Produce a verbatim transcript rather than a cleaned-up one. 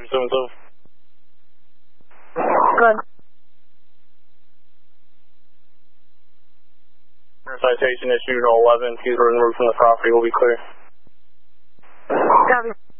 seven seven. Good. Citation issued eleven. She's running from the property. Will be clear. Copy.